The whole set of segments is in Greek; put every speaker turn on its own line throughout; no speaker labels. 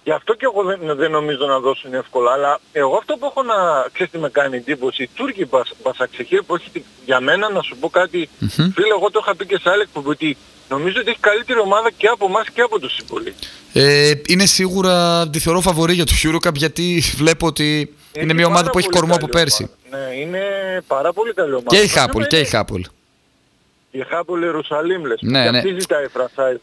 Γι' αυτό και εγώ δεν νομίζω να δώσουν εύκολα, αλλά εγώ αυτό που έχω να ξέρεις τι με κάνει εντύπωση, οι Τούρκοι Μπασαξεχίρ που έχει για μένα να σου πω κάτι, φίλε, εγώ το είχα πει και σε άλλη εκπομπή, ότι νομίζω ότι έχει καλύτερη ομάδα και από εμάς και από τους υπολείπους.
Είναι σίγουρα, τη θεωρώ φαβορί για το EuroCup, γιατί βλέπω ότι είναι μια ομάδα που έχει κορμό από πέρσι.
Ναι, είναι πάρα πολύ καλή ομάδα.
Και η Χάπολ.
Η Χάπολ Ιερουσαλήμ λες.
Ναι,
και
ναι.
αυτή ζητάει franchise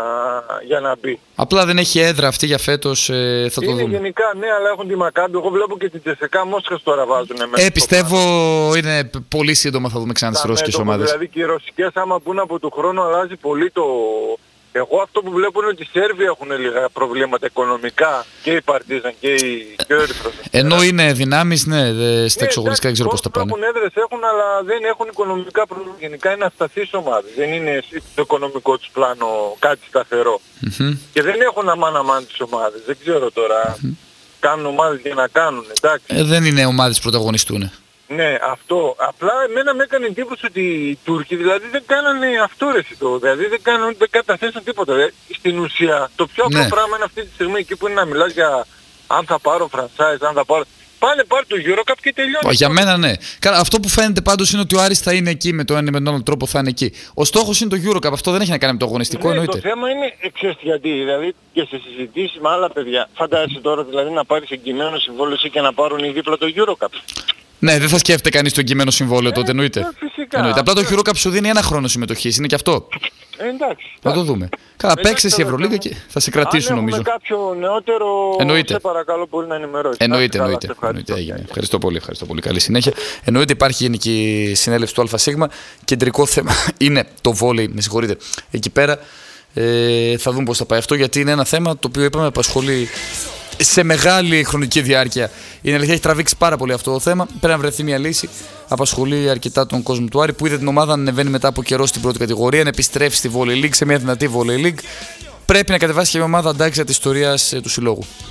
για να μπει.
Απλά δεν έχει έδρα αυτή για φέτος, θα το
είναι
δούμε.
γενικά, ναι, αλλά έχουν τη Μακάμπι. Εγώ βλέπω και την Τσεσεκά Μόσχας τώρα βάζουν μέσα.
Πιστεύω είναι πολύ σύντομα θα δούμε ξανά τις ρώσικες ομάδες.
Δηλαδή και οι ρωσικές άμα πούνε από του χρόνου αλλάζει πολύ το... Εγώ αυτό που βλέπω είναι ότι οι Σέρβοι έχουν λίγα προβλήματα οικονομικά, και η Παρτίζαν και η Ερυθρός.
Ενώ είναι δυνάμεις, ναι, στα εξωγωνιστικά δεν ξέρω πώς τα πάνε.
Έχουν έδρες, αλλά δεν έχουν οικονομικά προβλήματα. Γενικά είναι ασταθείς ομάδες. Δεν είναι το οικονομικό τους πλάνο κάτι σταθερό. Και δεν έχουν αμάν τις ομάδες. Δεν ξέρω τώρα. Κάνουν ομάδες για να κάνουν, εντάξει.
Δεν είναι ομάδες που πρωταγωνιστούν.
Ναι, αυτό. Απλά εμένα με έκανε εντύπωση ότι οι Τούρκοι δηλαδή δεν κάνανε αυτό ρε το. Δηλαδή δεν καταθέσαν τίποτα. Στην ουσία το πιο απλό πράγμα είναι αυτή τη στιγμή εκεί που είναι να μιλάς για αν θα πάρω franchise, αν θα πάρω... Πάνε πάρει το EuroCup και τελειώνει.
Για μένα ναι. Αυτό που φαίνεται πάντως είναι ότι ο Άρης θα είναι εκεί με τον άλλο τρόπο θα είναι εκεί. Ο στόχος είναι το EuroCup. Αυτό δεν έχει να κάνει με το αγωνιστικό, εννοείται.
Το θέμα είναι ξέρεις γιατί. Δηλαδή και σε συζητήσεις με άλλα παιδιά. Φαντάζεσαι τώρα δηλαδή να πάρεις εγκυμένο συμβόλαιο και να πάρουν οι δίπλα το EuroCup.
Ναι, δεν θα σκέφτεται κανείς το εγκυμένο συμβόλαιο τότε, εννοείται.
Φυσικά.
Απλά το EuroCup σου δίνει ένα χρόνο συμμετοχής, είναι και αυτό.
Εντάξει.
Θα το δούμε. Καλά, παίξες η Ευρωλίγα και θα σε κρατήσουν νομίζω.
Αν έχουμε κάποιο νεότερο, σε παρακαλώ πολύ να ενημερώσει.
Εννοείται. Ευχαριστώ πολύ. Καλή συνέχεια. Εννοείται υπάρχει γενική συνέλευση του ΑΣ. Κεντρικό θέμα είναι το βόλεϊ, με συγχωρείτε, εκεί πέρα. Θα δούμε πώς θα πάει αυτό, γιατί είναι ένα θέμα το οποίο είπαμε απασχολεί σε μεγάλη χρονική διάρκεια. Είναι αλήθεια, έχει τραβήξει πάρα πολύ αυτό το θέμα. Πρέπει να βρεθεί μια λύση. Απασχολεί αρκετά τον κόσμο του Άρη που είδε την ομάδα να ανεβαίνει μετά από καιρό στην πρώτη κατηγορία, να επιστρέφει στη Volley League, σε μια δυνατή Volley League. Πρέπει να κατεβάσει και μια ομάδα αντάξια της ιστορίας του συλλόγου.